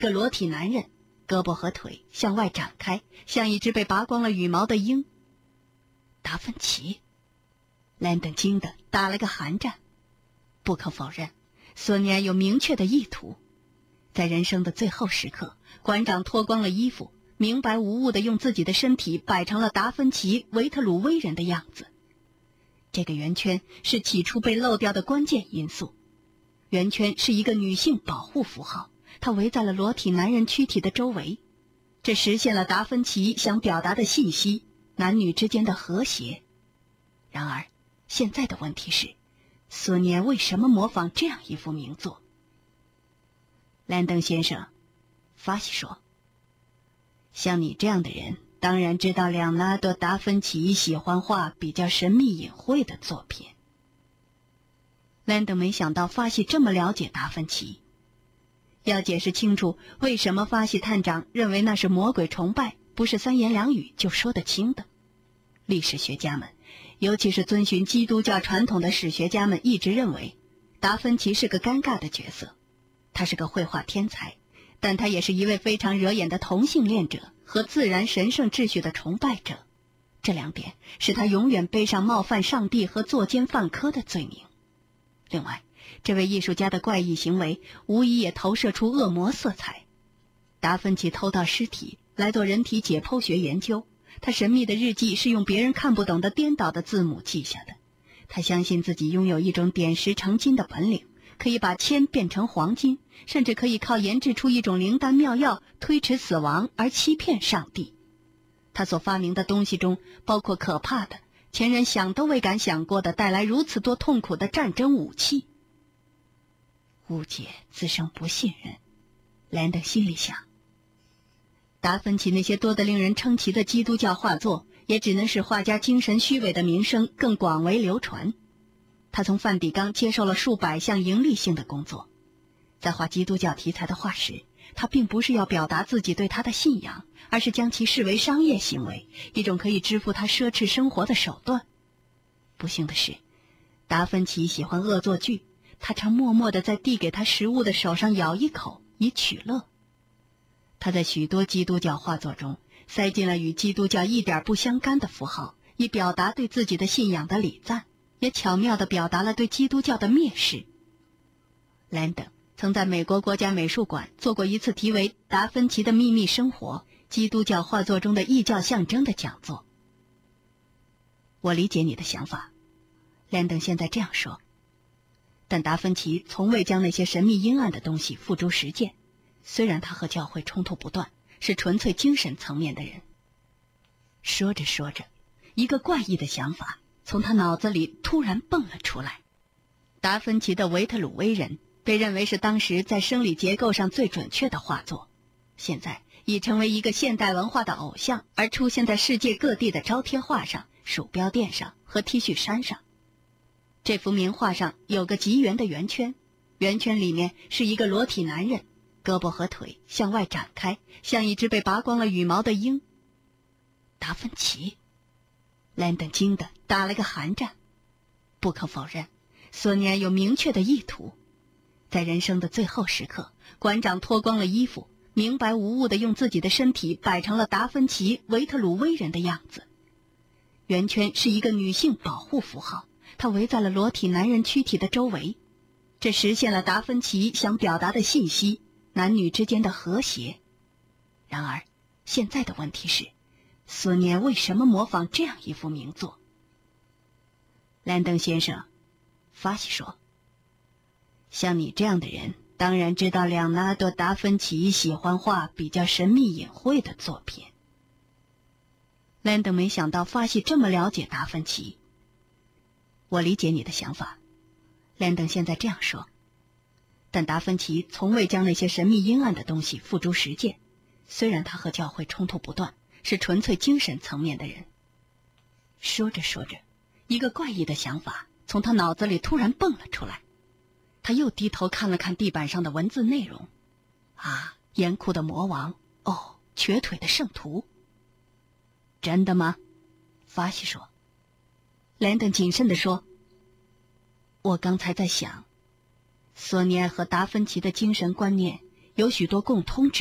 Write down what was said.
个裸体男人，胳膊和腿向外展开，像一只被拔光了羽毛的鹰。达芬奇，兰登惊得打了个寒战。不可否认，索尼娅有明确的意图。在人生的最后时刻，馆长脱光了衣服，明白无误地用自己的身体摆成了达芬奇维特鲁威人的样子。这个圆圈是起初被漏掉的关键因素。圆圈是一个女性保护符号，它围在了裸体男人躯体的周围。这实现了达芬奇想表达的信息：男女之间的和谐。然而，现在的问题是，索尼娅为什么模仿这样一幅名作？兰登先生，法西说，像你这样的人当然知道两纳多·达芬奇喜欢画比较神秘隐晦的作品。兰登没想到法西这么了解达芬奇。要解释清楚为什么法西探长认为那是魔鬼崇拜，不是三言两语就说得清的。历史学家们，尤其是遵循基督教传统的史学家们，一直认为达芬奇是个尴尬的角色。他是个绘画天才，但他也是一位非常惹眼的同性恋者和自然神圣秩序的崇拜者。这两点使他永远背上冒犯上帝和作奸犯科的罪名。另外，这位艺术家的怪异行为无疑也投射出恶魔色彩。达芬奇偷盗尸体来做人体解剖学研究，他神秘的日记是用别人看不懂的颠倒的字母记下的。他相信自己拥有一种点石成金的本领，可以把铅变成黄金，甚至可以靠研制出一种灵丹妙药推迟死亡而欺骗上帝。他所发明的东西中包括可怕的、前人想都未敢想过的带来如此多痛苦的战争武器。误解滋生不信任，兰登心里想。达芬奇那些多得令人称奇的基督教画作，也只能使画家精神虚伪的名声更广为流传。他从梵蒂冈接受了数百项盈利性的工作。在画基督教题材的画时，他并不是要表达自己对他的信仰，而是将其视为商业行为，一种可以支付他奢侈生活的手段。不幸的是，达芬奇喜欢恶作剧，他常默默地在递给他食物的手上咬一口，以取乐。他在许多基督教画作中塞进了与基督教一点不相干的符号，以表达对自己的信仰的礼赞，也巧妙地表达了对基督教的蔑视。兰登曾在美国国家美术馆做过一次题为《达芬奇的秘密生活：基督教画作中的异教象征》的讲座。我理解你的想法，兰登现在这样说，但达芬奇从未将那些神秘阴暗的东西付诸实践，虽然他和教会冲突不断，是纯粹精神层面的人。说着说着，一个怪异的想法从他脑子里突然蹦了出来。达芬奇的维特鲁威人被认为是当时在生理结构上最准确的画作，现在已成为一个现代文化的偶像，而出现在世界各地的招贴画上、鼠标垫上和 T 恤衫上。这幅名画上有个极圆的圆圈，圆圈里面是一个裸体男人，胳膊和腿向外展开，像一只被拔光了羽毛的鹰。达芬奇，兰登惊得打了个寒战。不可否认，索尼娅有明确的意图。在人生的最后时刻，馆长脱光了衣服，明白无误地用自己的身体摆成了达芬奇维特鲁威人的样子。圆圈是一个女性保护符号，它围在了裸体男人躯体的周围。这实现了达芬奇想表达的信息：男女之间的和谐。然而，现在的问题是，索尼娅为什么模仿这样一幅名作？兰登先生，法西说，像你这样的人当然知道两纳多·达芬奇喜欢画比较神秘隐晦的作品。兰登没想到法西这么了解达芬奇。我理解你的想法，兰登现在这样说，但达芬奇从未将那些神秘阴暗的东西付诸实践，虽然他和教会冲突不断，是纯粹精神层面的人。说着说着，一个怪异的想法从他脑子里突然蹦了出来。他又低头看了看地板上的文字内容。啊，严酷的魔王，哦，瘸腿的圣徒。真的吗？法西说。兰登谨慎地说，我刚才在想，索尼娅和达芬奇的精神观念有许多共通之